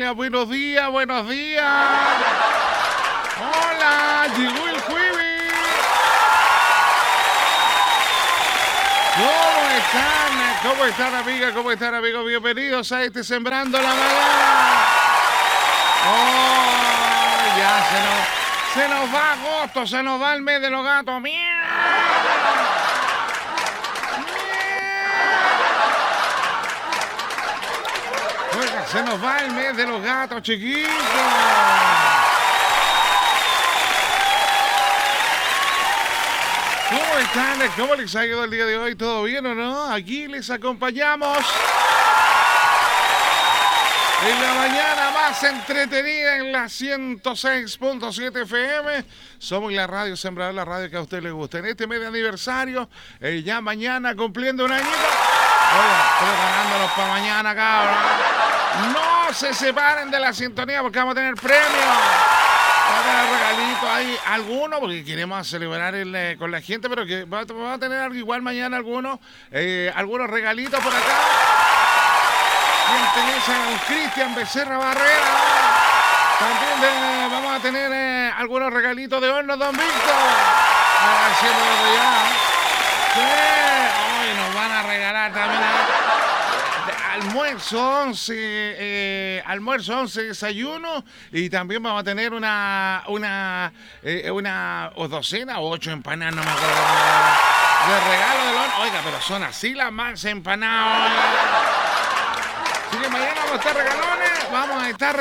familia, buenos días, buenos días. Hola, llegó el jueves. ¿Cómo están? ¿Cómo están, amigas? ¿Cómo están, amigos? Bienvenidos a este Sembrando la Mañana. Oh, ya se nos va agosto, se nos va el mes de los gatos. ¡Mierda! Oiga, se nos va el mes de los gatos, chiquitos. ¿Cómo están? ¿Cómo les ha ido el día de hoy? ¿Todo bien o no? Aquí les acompañamos en la mañana más entretenida en la 106.7 FM. Somos la radio Sembrador, la radio que a usted le gusta. En este mes de aniversario, ya mañana cumpliendo un añito. Oiga, preparándolos para mañana, cabrón. No se separen de la sintonía porque vamos a tener premios. Vamos a tener regalitos ahí, algunos, porque queremos celebrar con la gente, pero que vamos a tener igual mañana algunos regalitos por acá. Quien tenés a un Cristian Becerra Barrera. También vamos a tener algunos regalitos de horno, don Víctor. Haciendo desde ya. Sí, hoy nos van a regalar también almuerzo 11 desayuno, y también vamos a tener una o docena o 8 empanadas, no me acuerdo, de regalo del horno. Oiga, pero son así las más empanadas. Así que mañana vamos a estar regalones, vamos a estar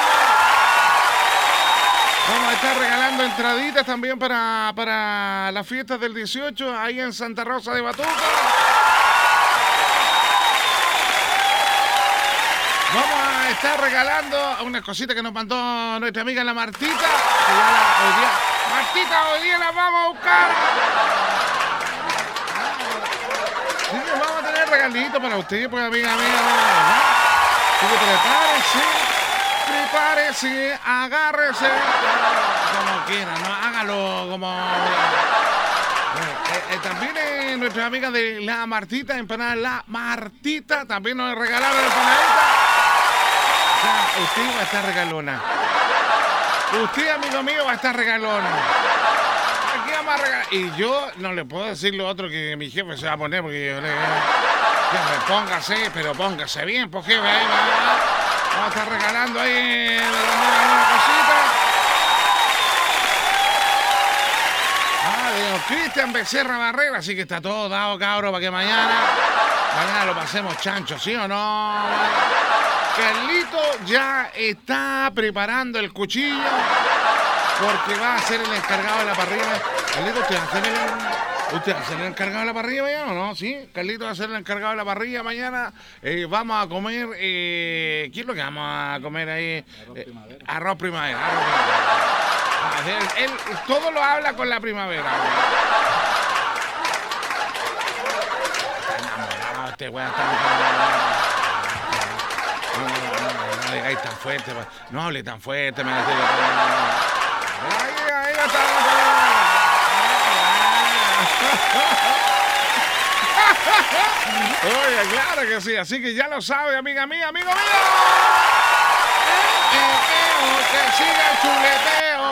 regalando entraditas también para las fiestas del 18 ahí en Santa Rosa de Batuco. Vamos a estar regalando unas cositas que nos mandó nuestra amiga la Martita. Hoy día las vamos a buscar. Sí, vamos a tener regalitos para ustedes, pues, amiga. Así que prepárese, agárrese. Como quieran, ¿no? Hágalo como... también nuestra amiga de la Martita, empanada La Martita, también nos regalaron empanaditas. O sea, usted va a estar regalona. Usted, amigo mío, va a estar regalona. Aquí vamos a regalar. Y yo no le puedo decir lo otro que mi jefe se va a poner, porque yo le digo, póngase, pero póngase bien, porque jefe, ahí vamos a estar regalando ahí alguna cosita. De don Cristian Becerra Barrera, así que está todo dado, cabro, para que mañana lo pasemos chancho, ¿sí o no? Carlito ya está preparando el cuchillo porque va a ser el encargado de la parrilla. Carlito, ¿usted va a ser el encargado de la parrilla mañana o no? Sí, Carlito va a ser el encargado de la parrilla mañana. Vamos a comer, ¿qué es lo que vamos a comer ahí? Arroz primavera. Él todo lo habla con la primavera. Está enamorado este weón. No digáis tan fuerte. No hable tan fuerte. Me decía. Ahí está. Oye, claro que sí. Así que ya lo sabe, amiga mía, amigo mío. Que siga el chuleteo,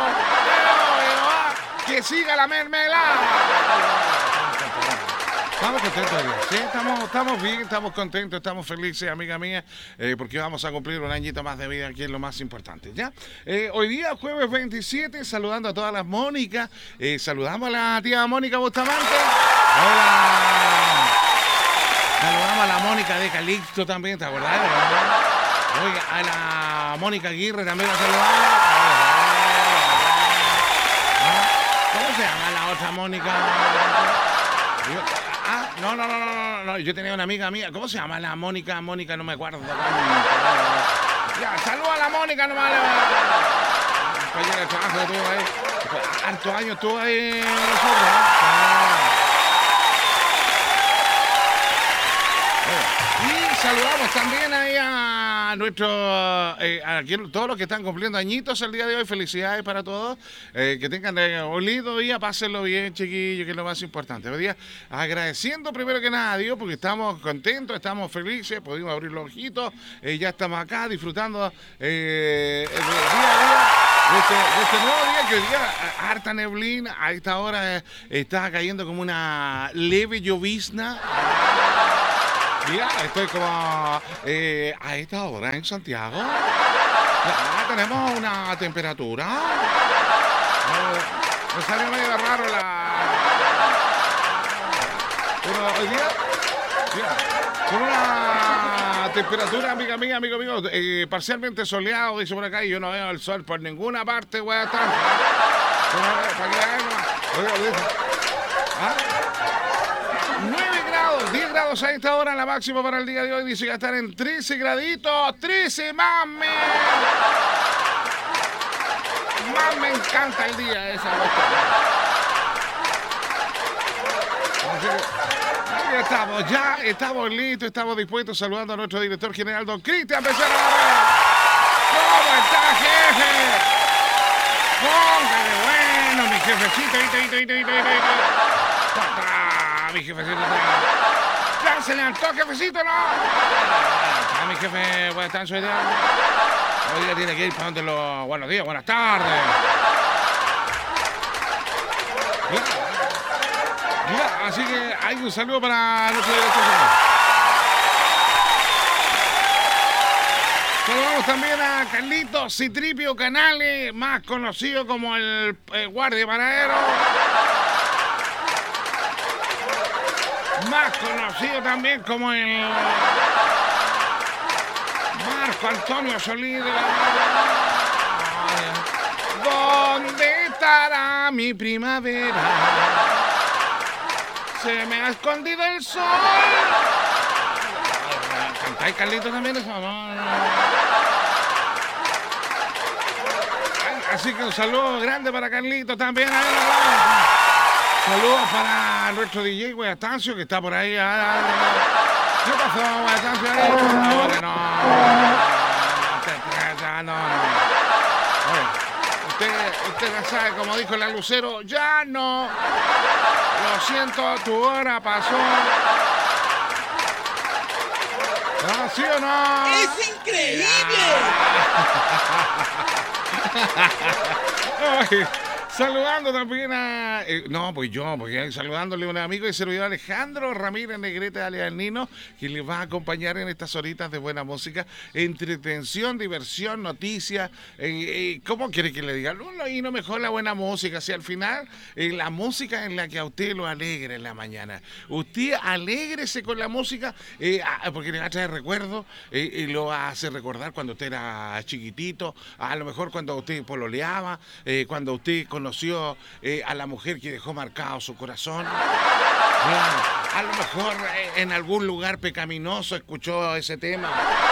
que siga la mermelada. Estamos contentos, sí, estamos bien, estamos contentos, estamos felices, amiga mía, porque vamos a cumplir un añito más de vida, que es lo más importante, ¿ya? Hoy día, jueves 27, saludando a todas las Mónicas, saludamos a la tía Mónica Bustamante. Hola. Saludamos a la Mónica de Calixto también, ¿te acordás? Oiga, a la Mónica Aguirre también la saludamos. ¿Cómo se llama la otra Mónica? No. Yo tenía una amiga mía. ¿Cómo se llama la Mónica? Mónica, no me acuerdo. Ya, saluda a la Mónica nomás. Compañera de trabajo que tuvo ahí. Hartos años estuvo ahí nosotros. Y saludamos también ahí a todos los que están cumpliendo añitos el día de hoy. Felicidades para todos. Que tengan un lindo día, pásenlo bien, chiquillos, que es lo más importante. Hoy día agradeciendo primero que nada a Dios porque estamos contentos, estamos felices, pudimos abrir los ojitos, ya estamos acá disfrutando el día a día. De este nuevo día, que hoy día harta neblina, a esta hora está cayendo como una leve llovizna. Mira, estoy como a esta hora en Santiago. Ya tenemos una temperatura. Me salió medio raro pero hoy día, mira, con una temperatura, amiga mía, amigo mío, parcialmente soleado, dice por acá, y yo no veo el sol por ninguna parte, voy a estar. Para que vean nomás. ¿Ah? 9 grados, 10 grados a esta hora, la máxima para el día de hoy, dice que va a estar en 13 graditos, 13, mami. Más me encanta el día esa cuestión. Así que ya estamos listos, estamos dispuestos, saludando a nuestro director general, don Cristian Becerra Barrera. ¿Cómo está, jefe? Póngale bueno, mi jefecito, mi jefecito ya se levantó, jefecito, ¿no? Mi jefe, buenas tardes, hoy día tiene que ir para donde los... Buenos días, buenas tardes. Ya, así que hay un saludo para nuestro director general. Saludamos también a Carlitos Citripio Canales, más conocido como el guardia panadero. Más conocido también como el Marco Antonio Solís de la... ¿Dónde estará mi primavera? Se me ha escondido el sol. ¿Cantáis, Carlitos, también eso? No. Así que un saludo grande para Carlitos también. Saludos para nuestro DJ Guayastancio, que está por ahí. ¿Qué pasó, Guayastancio? No. Oye, usted ya sabe, como dijo la Lucero, ya no. Lo siento, tu hora pasó. ¿Ah, sí o no? ¡Es increíble! Ay, saludando también a... porque saludándole a un amigo y servidor Alejandro Ramírez Negrete alias El Nino, que les va a acompañar en estas horitas de buena música, entretención, diversión, noticias. ¿Cómo quiere que le diga? Y no mejor la buena música. Si al final, la música en la que a usted lo alegre en la mañana. Usted alégrese con la música, porque le va a traer recuerdos, y lo hace recordar cuando usted era chiquitito, a lo mejor cuando usted pololeaba, cuando usted conoció a la mujer que dejó marcado su corazón. A lo mejor en algún lugar pecaminoso escuchó ese tema.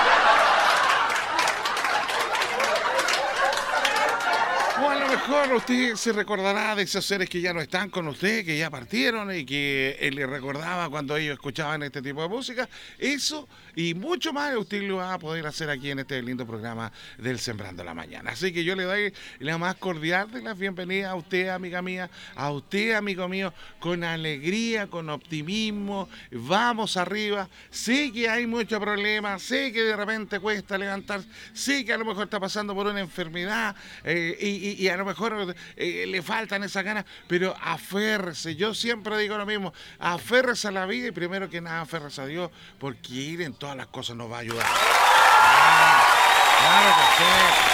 O a lo mejor usted se recordará de esos seres que ya no están con usted, que ya partieron y que él le recordaba cuando ellos escuchaban este tipo de música. Eso y mucho más usted lo va a poder hacer aquí en este lindo programa del Sembrando la Mañana. Así que yo le doy la más cordial de las bienvenidas a usted, amiga mía, a usted, amigo mío, con alegría, con optimismo. Vamos arriba. Sé que hay muchos problemas, sé que de repente cuesta levantarse, sé que a lo mejor está pasando por una enfermedad y a lo mejor le faltan esas ganas, pero aférrese. Yo siempre digo lo mismo, aférrese a la vida y primero que nada aférrese a Dios, porque ir en todas las cosas nos va a ayudar. Claro que sí.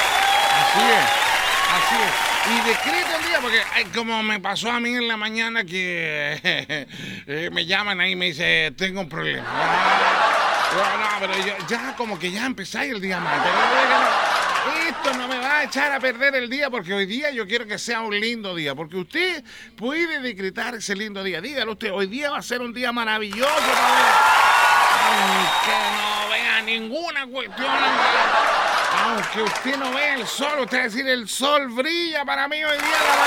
Así es. Y decreto el día, porque como me pasó a mí en la mañana que me llaman ahí y me dice, tengo un problema. Pero yo ya como que ya empezáis el día mal, pero esto no me va a echar a perder el día, porque hoy día yo quiero que sea un lindo día, porque usted puede decretar ese lindo día. Dígalo usted, hoy día va a ser un día maravilloso para ver. Aunque no vea ninguna cuestión, aunque usted no vea el sol, usted va a decir, el sol brilla para mí hoy día a la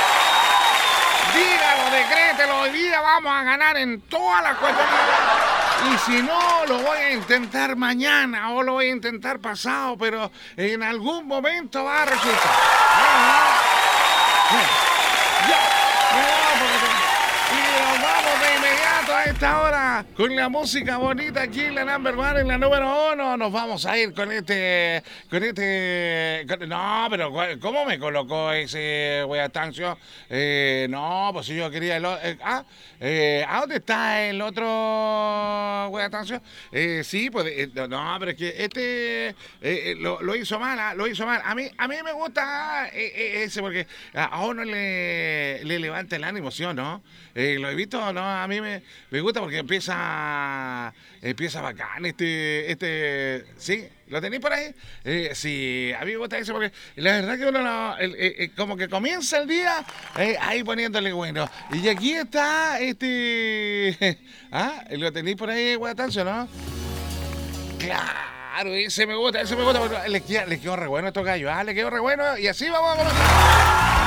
mañana. Dígalo, decrételo, hoy día vamos a ganar en todas las cuestiones. Y si no, lo voy a intentar mañana o lo voy a intentar pasado, pero en algún momento va a resultar. Y nos vamos de inmediato a esta hora con la música bonita aquí en la number one, en la número 1. Nos vamos a ir con no, pero ¿cómo me colocó ese Weatancio? No, pues si yo quería ¿a dónde está el otro Weatancio? Sí, pues no, pero es que lo hizo mal, lo hizo mal. A mí me gusta ese porque a uno le levanta el ánimo, ¿sí o no? Lo he visto, no, a mí me gusta porque empieza bacán sí, ¿lo tenéis por ahí? Sí, a mí me gusta eso porque la verdad que uno como que comienza el día ahí poniéndole bueno. Y aquí está ¿lo tenéis por ahí, Guatancio, no? Claro, ese me gusta porque le quedó re bueno estos gallos, le quedó re bueno y así vamos a comenzar.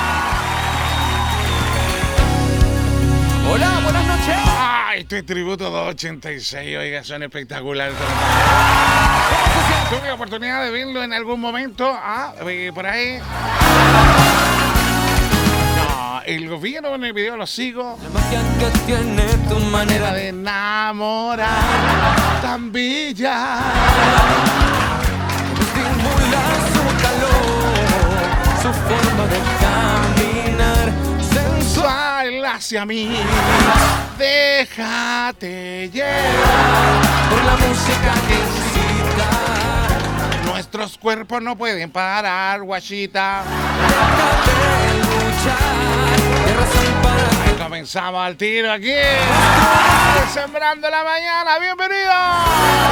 Hola, buenas noches. Ay, este tributo 286, oiga, son espectaculares. Tuve la oportunidad de verlo en algún momento, por ahí. No, el gobierno en el video lo sigo. La magia que tiene tu manera De enamorar, tan bella. estimula su calor, su forma de caminar. Sensual hacia mí, déjate llevar Por la música que incita. Nuestros cuerpos no pueden parar, guachita. Déjate luchar. Qué razón para que Comenzamos al tiro aquí, Sembrando la Mañana. ¡Bienvenidos!